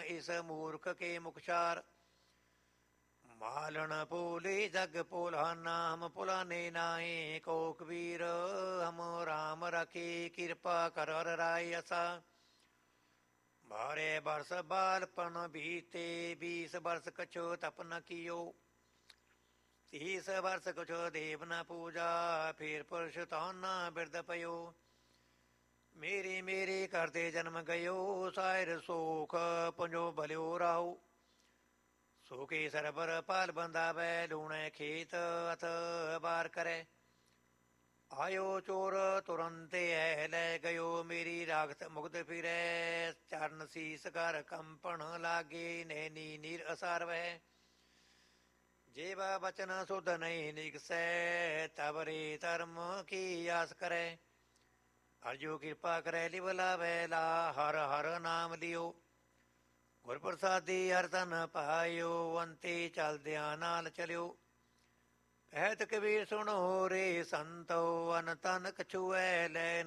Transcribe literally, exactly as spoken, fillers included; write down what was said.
ਇਸ ਮੂਰਖ ਕੇ ਮੁਖਸ਼ਾਰ। ਮਾਲਣ ਪੋਲੇ ਜਗ ਪੋਲਾਨਾ ਹਮ ਪੁਲਾਨੇ ਨਾਏ। ਕੋ ਕਬੀਰ ਹਮ ਰਾਮ ਰਖੇ ਕਿਰਪਾ ਕਰ ਰਾਏ ਅਸਾ। ਬਾਰੇ ਬਰਸ ਬਾਲਪਨ ਬੀਤੇ बीस वर्ष कछु तप न कियो। तीस वर्ष कछु देव न पूजा फिर पुरुष ताना बिरद पयो। मेरे मेरे करते जन्म गयो सायर सोख पुंजो भल्यो राहु। सोके सरबर पाल बंधावै लूणे खेत अथ बार करे। आयो चोर तुरंते है लै गयो मेरी रागत मुग्ध फिरै। चरण शीस कर कंपन लागे नैनी नीर असार वह। जेवा बचन सुध नहीं निगसै तब रे धर्म की आस करे। अर्जो कृपा करे लिव लावै ला हर हर नाम लियो। गुर प्रसादी हर तन पायो अंते चलद्या नाल चलियो। ਕਹਿਤ ਕਬੀਰ ਸੁਣੋ ਰੇ ਸੰਤੋ ਅਨ ਤਨ ਕਛੂਐ ਲੈ